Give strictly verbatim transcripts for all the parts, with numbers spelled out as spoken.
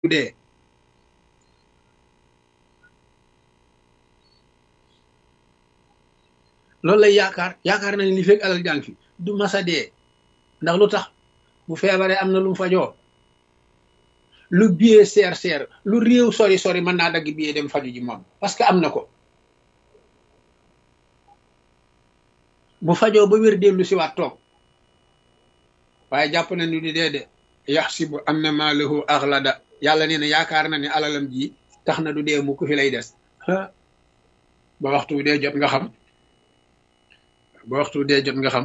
dee loolu lay yaakaar yaakaar na ne li fekk alal jàng fi du masa dee ndax lu tax bu feebaree am na lu mu fajoo lu billet seer seer lu réew sori sori mën naa dagg billet dem faju ji moom parce que am na ko bu fajoo ba wér dellu si waat toog waaye jàpp na ni di dee de yaxsibu anna maalahu axlada yàlla nee na yaakaar na ne alalam ji tax na du dee mu ku fi lay des ba waxtu dee jot nga xam ba waxtu dee jot nga xam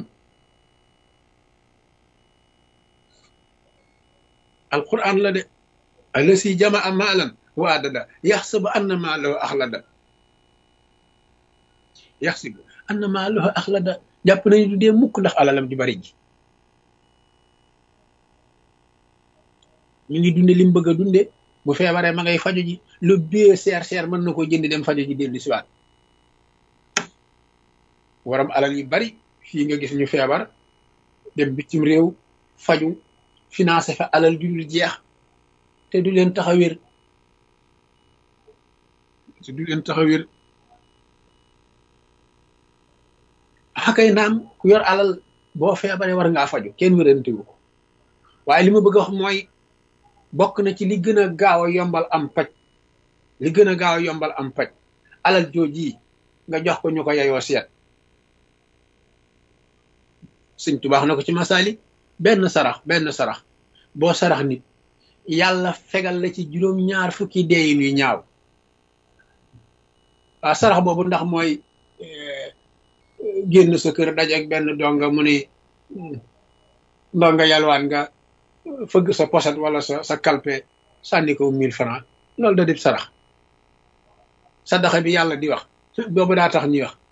alquran la de allasi jamaa maalan wa adada yaxsibu anna maalahu axlada yaxsibu anna maalahu axlada jàpp nañu du dee mukk ndax alalam ju bari ji ñu ngi dunde li mu bëgg a dunde bu feebaree ma ngay faju ji lu bie seer seer mën na koo jënd dem faju ji dellu si waat waram alal yu bari fii nga gis ñu feebar dem bitim réew faju financé fa alal ju dul jeex te du leen tax a wér te du leen tax a wér xakay naam ku yor alal boo feebaree war ngaa faju kenn wérantewu ko waaye li ma bëgg a wax mooy bokk na ci li gën a gaaw a yombal am paj li gën a gaaw a yombal am paj alal jooji nga jox ko ñu ko yayoo seet Sëñ Tuubaa wax na ko ci masaali benn sarax benn sarax boo sarax nit yàlla fegal la ci juróom ñaar fukki deeyin yu ñaaw waaw sarax boobu ndax mooy génn sa kër dajeek benn donga mu ni ndonga yalwaan nga fëgg sa poset wala sa sa kalpe sànni ko mille francs loolu da dib sarax sadaxa bi yàlla di wax boobu daa tax ñuy wax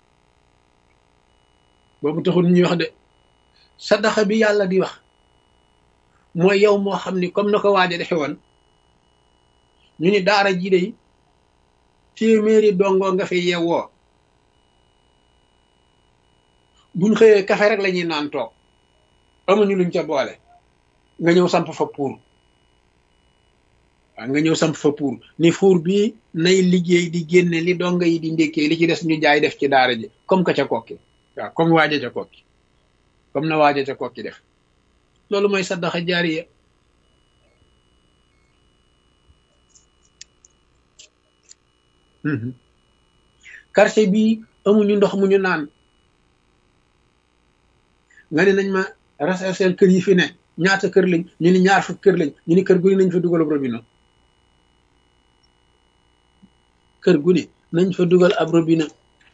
boobu taxul ñuy wax de sadaxa bi yàlla di wax mooy yow moo xam ni comme na ko waaja defe woon ñu ni daara ji de téeméeri dongoo nga fi yeewoo buñ xëyee kafe rek la ñuy naan toog amuñu luñ ca boole nga ñëw samp fa pour waaw nga ñëw samp fa pour ni fuur bi nay liggéey di génne li donga yi di ndékkee li ci des ñu jaay def ci daara ji comme que ca kokki waaw comme waaja ca kokki comme na waaja ca kokki def loolu mooy saddaxa jaariya quartier bi amuñu ndox mu ñu naan nga ne nañ ma rechercher kër yi fi ne ñaata kër lañ ñu ni ñaar fukk kër lañ ñu ni kër gu ne nañ fa dugal ab robinet kër gu ne nañ fa dugal ab robinet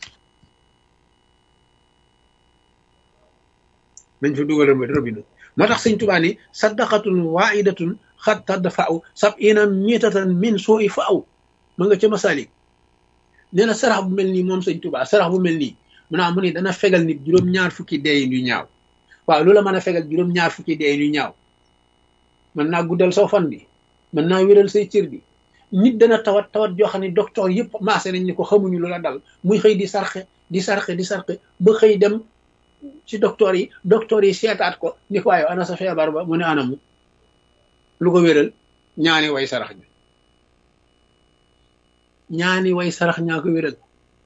nañ fa dugal ab robinet moo tax Sëñ Tuubaa ni saddaqatun waahidatun xat tadfa'u sab'ina mitatan min suu'i fa'u ma nga ca Masaalik nee na sarax bu mel nii moom Sëñ Tuubaa sarax bu mel nii mu naa mu ni dana fegal nit juróom-ñaar fukki deeyin yu ñaaw waaw loola mën a fegal juróom-ñaar fukki deeyin yu ñaaw mën naa guddal saw fan bi mën naa wéral say cër bi nit dana tawat tawat joo xam ne docteur yëpp maase nañ ni ko xamuñu lu la dal muy xëy di sarxe di sarxe di sarxe ba xëy dem ci docteur yi docteur yi seetaat ko ni ko waaye ana sa feebar ba mu ne anamu lu ko wéral ñaani way sarax ñi ñaani way sarax ñaa ko wéral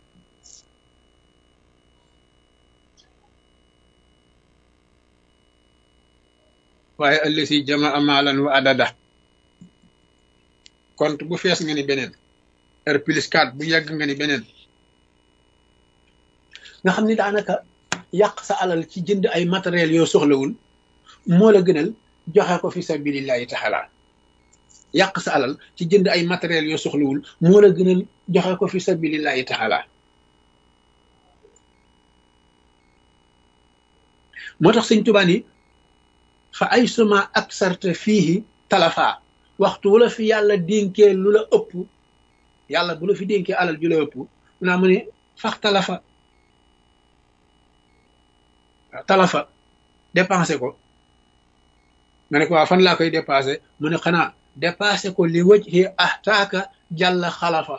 waaye allasi jamaa maalan wa adada compte bu fees nga ni beneen R plus quatre bu yàgg nga ni beneen nga xam ni daanaka yàq sa alal ci jënd ay matériel yoo soxlawul moo la gënal joxe ko fi sabilillahi taala yàq sa alal ci jënd ay matériel yoo soxlawul moo la gënal joxe ko fi sabilillahi taala moo tax Sëñ Tuubaa ni fa ay suma ak sarte fii talafa waxtu wala fi yàlla dénkee lu la ëpp yàlla bu la fi dénkee alal ju la ëpp mu naa mu ne fax talafa talafa dépensé ko nga ne ko waa fan laa koy dépensé mu ne xanaa dépensé ko li wëj xi ahtaaka jàlla xalafa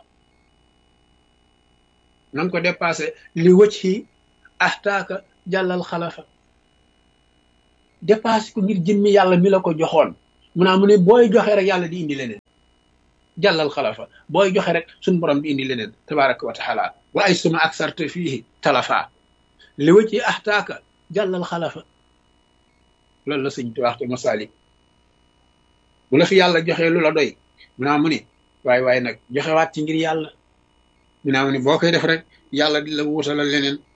na nga ko dépensé li wëj xi ahtaaka jàllal xalafa dépassé ko ngir jëmmi yàlla mi la ko joxoon mu naa mu ne booy joxe rek yàlla di indi leneen jàllal xalafa booy joxe rek suñ borom di indi leneen tabaraka wa taala wa ay suma ak sarte fii talafa li wa ci axtaaka jàllal xalafa loolu la sëñ tu waxtu masalik bu la fi yàlla joxee lu la doy mu naa mu ne waaye waaye nag joxewaat ci ngir yàlla mu naa mu ne boo koy def rek yàlla di la wutalal leneen